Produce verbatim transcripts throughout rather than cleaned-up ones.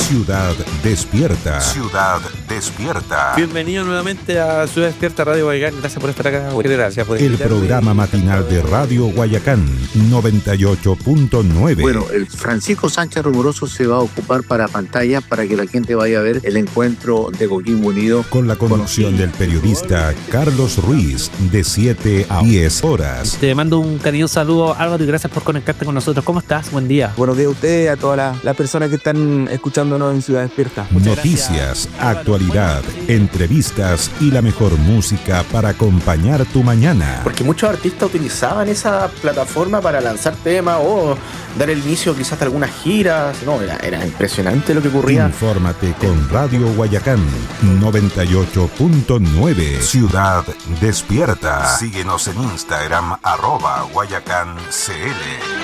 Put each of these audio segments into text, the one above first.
Ciudad Despierta. Ciudad Despierta. Bienvenido nuevamente a Ciudad Despierta Radio Guayacán. Gracias por estar acá. Gracias por El programa matinal de Radio Guayacán noventa y ocho punto nueve. Bueno, el Francisco Sánchez Rumoroso se va a ocupar para pantalla para que la gente vaya a ver el encuentro de Coquimbo Unido. Con la conducción con... del periodista Carlos Ruiz de siete a diez horas. Te mando un cariñoso saludo, Álvaro, y gracias por conectarte con nosotros. ¿Cómo estás? Buen día. Buenos días a ustedes y a todas las, las personas que están escuchándonos en Ciudad Despierta. Muchas Noticias, gracias. Actualidad, entrevistas y la mejor música para acompañar tu mañana. Porque muchos artistas utilizaban esa plataforma para lanzar temas o dar el inicio quizás de algunas giras. No, era, era impresionante lo que ocurría. Infórmate con Radio Guayacán noventa y ocho punto nueve. Ciudad Despierta. Síguenos en Instagram, arroba Guayacán C L.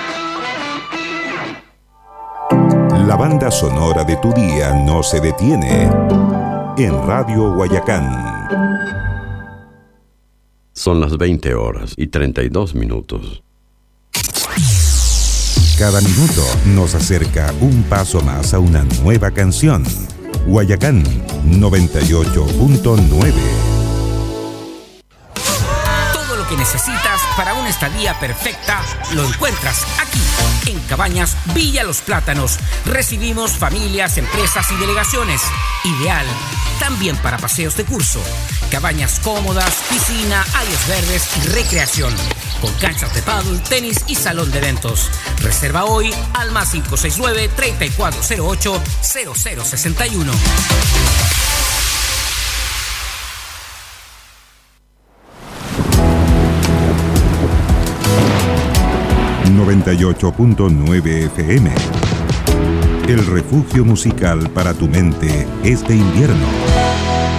La banda sonora de tu día no se detiene en Radio Guayacán. Son las veinte horas y treinta y dos minutos. Cada minuto nos acerca un paso más a una nueva canción. Guayacán noventa y ocho punto nueve. Todo lo que necesitas para una estadía perfecta lo encuentras aquí, en Cabañas Villa Los Plátanos. Recibimos familias, empresas y delegaciones. Ideal también para paseos de curso. Cabañas cómodas, piscina, áreas verdes y recreación. Con canchas de pádel, tenis y salón de eventos. Reserva hoy al más cinco seis nueve, tres cuatro cero ocho, cero cero seis uno. noventa y ocho punto nueve F M. El refugio musical para tu mente este invierno.